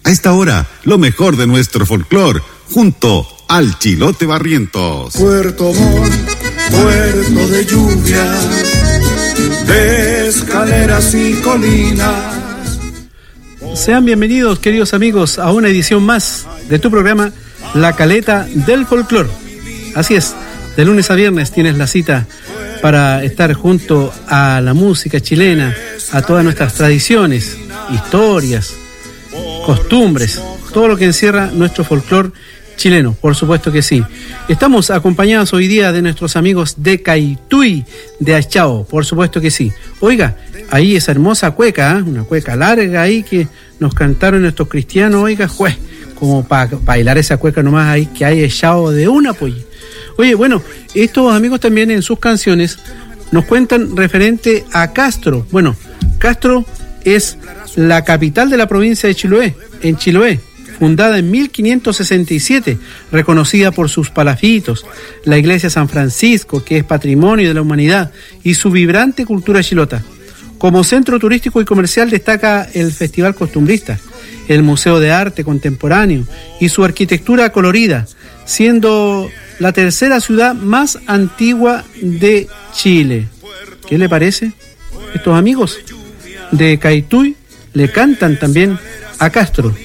A esta hora, lo mejor de nuestro folclor, junto al Chilote Barrientos. Puerto Montt, puerto de lluvia, de escaleras y colinas. Sean bienvenidos, queridos amigos, a una edición más de tu programa La Caleta del Folclor. Así es, de lunes a viernes tienes la cita para estar junto a la música chilena, a todas nuestras tradiciones, historias, costumbres, todo lo que encierra nuestro folclor chileno, por supuesto que sí. Estamos acompañados hoy día de nuestros amigos de Caituy, de Achao, por supuesto que sí. Oiga, ahí esa hermosa cueca, una cueca larga ahí que nos cantaron nuestros cristianos, oiga, juez, como para bailar esa cueca nomás ahí que hay echado de una, pues. Oye, bueno, estos amigos también en sus canciones nos cuentan referente a Castro. Bueno, Castro es la capital de la provincia de Chiloé, en Chiloé, fundada en 1567, reconocida por sus palafitos, la iglesia San Francisco, que es patrimonio de la humanidad, y su vibrante cultura chilota. Como centro turístico y comercial destaca el Festival Costumbrista, el Museo de Arte Contemporáneo y su arquitectura colorida, siendo la tercera ciudad más antigua de Chile. ¿Qué le parece? Estos amigos de Caituy le cantan también a Castro.